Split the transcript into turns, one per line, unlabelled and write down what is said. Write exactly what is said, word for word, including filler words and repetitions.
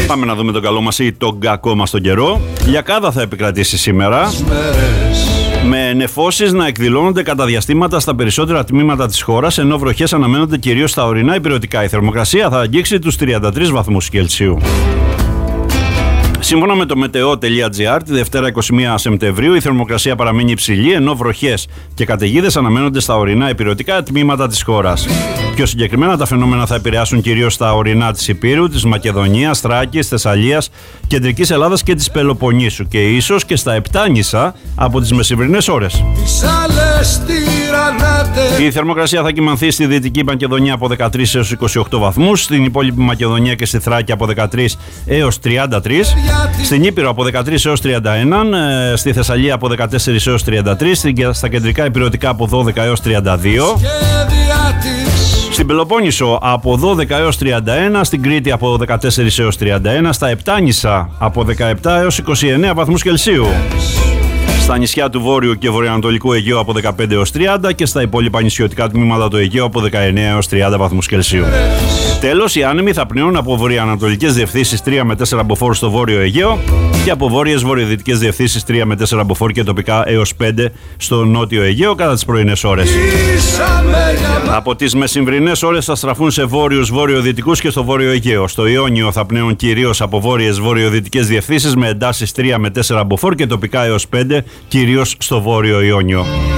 Πάμε να δούμε τον καλό μας ή τον κακό μας τον καιρό. Λιακάδα θα επικρατήσει σήμερα, με νεφώσεις να εκδηλώνονται κατά διαστήματα στα περισσότερα τμήματα της χώρας, ενώ βροχές αναμένονται κυρίως στα ορεινά ηπειρωτικά. Η θερμοκρασία θα αγγίξει τους τριάντα τρεις βαθμούς Κελσίου. Σύμφωνα με το μετεό τελεία τζι άρ, τη Δευτέρα εικοστή πρώτη Σεπτεμβρίου η θερμοκρασία παραμένει υψηλή, ενώ βροχές και καταιγίδες αναμένονται στα ορεινά ηπειρωτικά τμήματα της χώρας. Πιο συγκεκριμένα, τα φαινόμενα θα επηρεάσουν κυρίως τα ορεινά της Ηπείρου, της Μακεδονίας, Θράκης, Θεσσαλίας, Κεντρικής Ελλάδας και της Πελοποννήσου, και ίσως και στα Επτάνησα από τις μεσημβρινές ώρες. Η θερμοκρασία θα κυμανθεί στη Δυτική Μακεδονία από δεκατρείς έως είκοσι οκτώ βαθμούς, στην υπόλοιπη Μακεδονία και στη Θράκη από δεκατρείς έως τριάντα τρεις, στην Ήπειρο από δεκατρείς έως τριάντα ένα, στη Θεσσαλία από δεκατέσσερις έως τριάντα τρεις, στα κεντρικά ηπειρωτικά από δώδεκα έως τριάντα δύο, στην Πελοπόννησο από δώδεκα έως τριάντα ένα, στην Κρήτη από δεκατέσσερις έως τριάντα ένα, στα Επτάνησα από δεκαεπτά έως είκοσι εννέα βαθμούς Κελσίου. Στα νησιά του Βόρειου και Βορειοανατολικού Αιγαίου από δεκαπέντε έως τριάντα και στα υπόλοιπα νησιωτικά τμήματα του Αιγαίου από δεκαεννέα έως τριάντα βαθμούς Κελσίου. Τέλος, οι άνεμοι θα πνέουν από βορειοανατολικές διευθύνσεις τρία με τέσσερα μποφόρ στο Βόρειο Αιγαίο και από βόρειες βορειοδυτικές διευθύνσεις τρία με τέσσερα μποφόρ και τοπικά έως πέντε στο Νότιο Αιγαίο κατά τις πρωινές ώρες. Από τις μεσημβρινές ώρες θα στραφούν σε βόρειους βορειοδυτικούς και στο Βόρειο Αιγαίο. Στο Ιόνιο θα πνέουν κυρίως από βόρειες βορειοδυτικές διευθύνσεις με εντάσεις τρία με τέσσερα μποφόρ και τοπικά έως πέντε, κυρίως στο Βόρειο Ιόνιο.